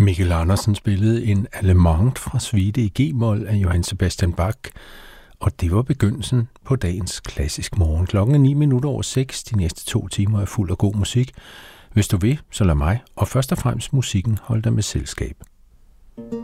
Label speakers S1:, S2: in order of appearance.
S1: Mikkel Andersen spillede en Allemande fra suite i G-mol af Johann Sebastian Bach, og det var begyndelsen på dagens klassisk morgen. Klokken er 6:09. De næste 2 timer er fuld af god musik. Hvis du vil, så lad mig, og først og fremmest musikken, holde dig med selskab.